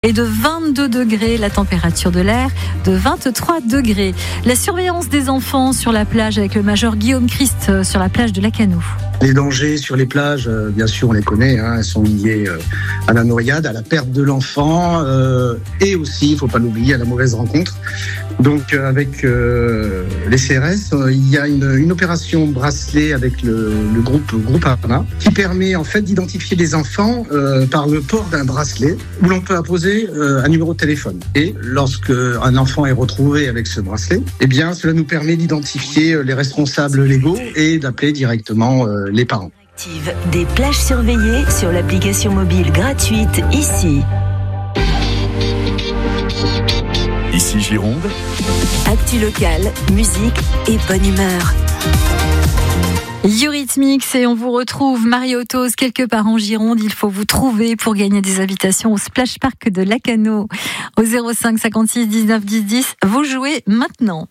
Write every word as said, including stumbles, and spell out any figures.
Et de vingt-deux degrés, la température de l'air de vingt-trois degrés. La surveillance des enfants sur la plage avec le major Guillaume Christ sur la plage de Lacanau. Les dangers sur les plages, bien sûr, on les connaît, hein, elles sont liées à la noyade, à la perte de l'enfant euh, et aussi, il ne faut pas l'oublier, à la mauvaise rencontre. Donc avec euh, les C R S, euh, il y a une, une opération bracelet avec le, le groupe Groupama qui permet en fait d'identifier les enfants euh, par le port d'un bracelet où l'on peut apposer euh, un numéro de téléphone. Et lorsque un enfant est retrouvé avec ce bracelet, eh bien cela nous permet d'identifier les responsables légaux et d'appeler directement euh, les parents. Des plages surveillées sur l'application mobile gratuite ici. Ici Gironde. Actu locale, musique et bonne humeur. Eurythmics et on vous retrouve Mario Autos quelque part en Gironde. Il faut vous trouver pour gagner des invitations au Splash Park de Lacanau. Au zéro cinq cinquante-six dix-neuf dix dix, vous jouez maintenant.